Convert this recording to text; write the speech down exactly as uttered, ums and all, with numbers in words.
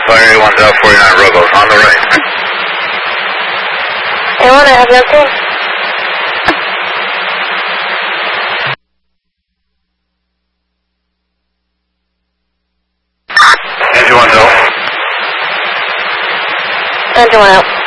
Fire A one Delta forty-nine Rogos, on the right. A one, I have you okay? Engine one Delta. Engine one out.